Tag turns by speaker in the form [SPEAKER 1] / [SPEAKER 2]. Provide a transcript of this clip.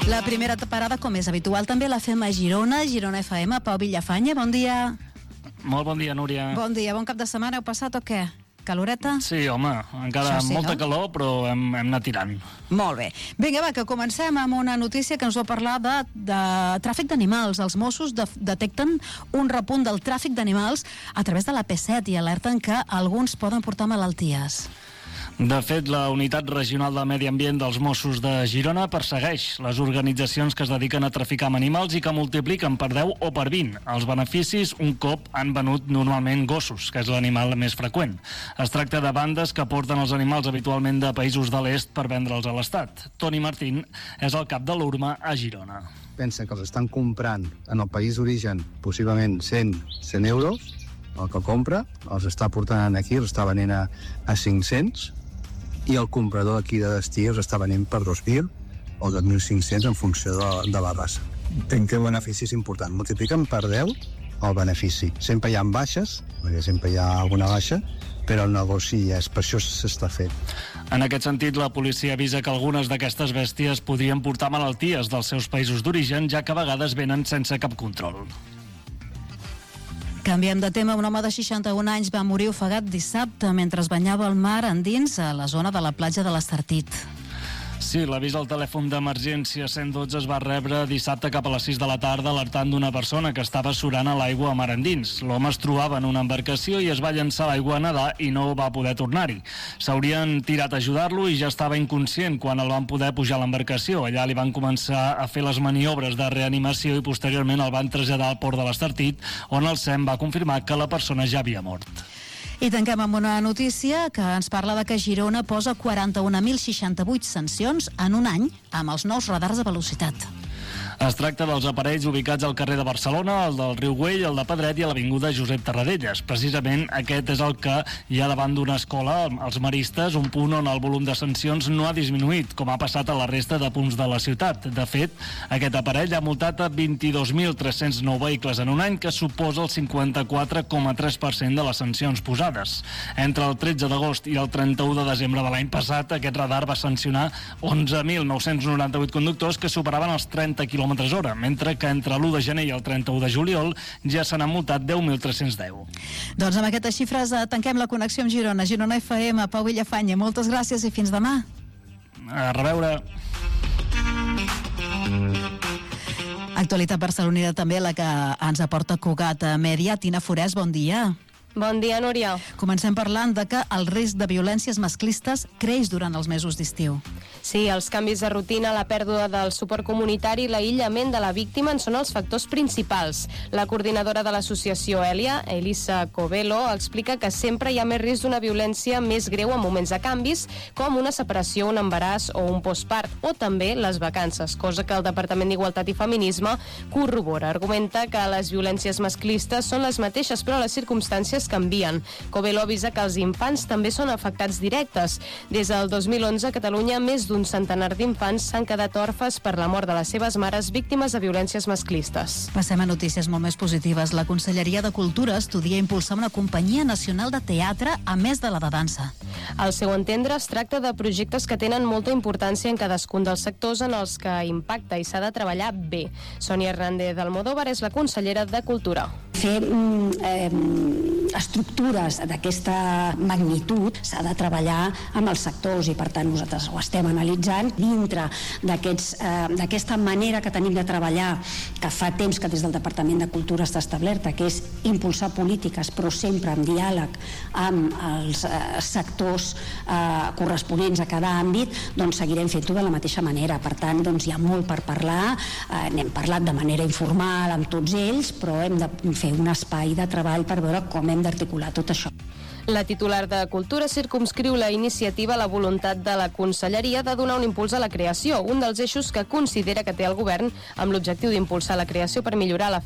[SPEAKER 1] La primera parada, com és habitual, també la fem a Girona, Girona FM. Pau Villafanya, bon dia.
[SPEAKER 2] Molt bon dia, Núria.
[SPEAKER 1] Bon dia, bon cap de setmana. Heu passat o què? Caloreta?
[SPEAKER 2] Sí, home, encara
[SPEAKER 1] Sí,
[SPEAKER 2] molta
[SPEAKER 1] no?
[SPEAKER 2] calor, però hem anat tirant.
[SPEAKER 1] Molt bé. Vinga, va, que comencem amb una notícia que ens va parlar de tràfic d'animals. Els Mossos detecten un repunt del tràfic d'animals a través de la P7 i alerten que alguns poden portar malalties.
[SPEAKER 2] De fet, la Unitat Regional de Medi Ambient dels Mossos de Girona persegueix les organitzacions que es dediquen a traficar amb animals i que multipliquen per 10 o per 20 els beneficis un cop han venut normalment gossos, que és l'animal més freqüent. Es tracta de bandes que porten els animals habitualment de països de l'est per vendre'ls a l'Estat. Toni Martín és el cap de l'URMA a Girona.
[SPEAKER 3] Pensa que els estan comprant en el país d'origen possiblement 100 euros, el que compra, els està portant aquí, els està venent a 500, i el comprador aquí de destí els està venent per 2.000 o 2.500 en funció de la raça. Entenc que el benefici és important. Multipliquen per 10 el benefici. Sempre hi ha baixes, perquè sempre hi ha alguna baixa, però el negoci és, per això s'està fent.
[SPEAKER 2] En aquest sentit, la policia avisa que algunes d'aquestes bèsties podrien portar malalties dels seus països d'origen, ja que a vegades venen sense cap control.
[SPEAKER 1] Canviem de tema. Un home de 61 anys va morir ofegat dissabte mentre es banyava al mar endins a la zona de la platja de l'Estartit.
[SPEAKER 2] Sí, l'avís al telèfon d'emergència 112 es va rebre dissabte cap a les 6 de la tarda alertant d'una persona que estava surant a l'aigua a mar endins. L'home es trobava en una embarcació i es va llançar a l'aigua a nedar i no va poder tornar-hi. S'haurien tirat a ajudar-lo i ja estava inconscient quan el van poder pujar a l'embarcació. Allà li van començar a fer les maniobres de reanimació i posteriorment el van traslladar al port de l'Estartit, on el SEM va confirmar que la persona ja havia mort.
[SPEAKER 1] I tanquem amb una notícia que ens parla de que Girona posa 41.068 sancions en un any amb els nous radars de velocitat.
[SPEAKER 2] Es tracta dels aparells ubicats al carrer de Barcelona, el del Riu Güell, el de Pedret i a l'avinguda Josep Tarradellas. Precisament aquest és el que hi ha davant d'una escola, els Maristes, un punt on el volum de sancions no ha disminuït, com ha passat a la resta de punts de la ciutat. De fet, aquest aparell ha multat a 22.309 vehicles en un any, que suposa el 54,3% de les sancions posades. Entre el 13 d'agost i el 31 de desembre de l'any passat, aquest radar va sancionar 11.998 conductors que superaven els 30 km hora, mentre que entre l'1 de gener i el 31 de juliol ja se n'han multat 10.310.
[SPEAKER 1] Doncs amb aquestes xifres tanquem la connexió amb Girona. Girona FM, Pau Villafanya, moltes gràcies i fins demà.
[SPEAKER 2] A reveure.
[SPEAKER 1] Actualitat barcelonina també, la que ens aporta Cugat Mèdia. Tina Forès, bon dia.
[SPEAKER 4] Bon dia, Núria.
[SPEAKER 1] Comencem parlant de que el risc de violències masclistes creix durant els mesos d'estiu.
[SPEAKER 4] Sí, els canvis de rutina, la pèrdua del suport comunitari i l'aïllament de la víctima en són els factors principals. La coordinadora de l'associació Èlia, Elisa Covelo, explica que sempre hi ha més risc d'una violència més greu en moments de canvis, com una separació, un embaràs o un postpart, o també les vacances, cosa que el Departament d'Igualtat i Feminisme corrobora. Argumenta que les violències masclistes són les mateixes, però les circumstàncies canvien. Covelo avisa que els infants també són afectats directes. Des del 2011 a Catalunya més d'un centenar d'infants s'han quedat orfes per la mort de les seves mares víctimes de violències masclistes.
[SPEAKER 1] Passem a notícies molt més positives. La Conselleria de Cultura estudia impulsar una companyia nacional de teatre a més de la de dansa.
[SPEAKER 4] Al seu entendre, es tracta de projectes que tenen molta importància en cadascun dels sectors en els que impacta i s'ha de treballar bé. Sònia Hernández Almodóvar és la consellera de Cultura.
[SPEAKER 5] Fer estructures d'aquesta magnitud s'ha de treballar amb els sectors i per tant nosaltres ho estem analitzant dintre d'aquesta manera que tenim de treballar, que fa temps que des del Departament de Cultura està establerta, que és impulsar polítiques però sempre en diàleg amb els sectors corresponents a cada àmbit, doncs seguirem fent-ho de la mateixa manera. Per tant, doncs hi ha molt per parlar, n'hem parlat de manera informal amb tots ells, però hem de fer un espai de treball per veure com hem d'articular tot això.
[SPEAKER 4] La titular de Cultura circumscriu la iniciativa a la voluntat de la Conselleria de donar un impuls a la creació, un dels eixos que considera que té el govern amb l'objectiu d'impulsar la creació per millorar la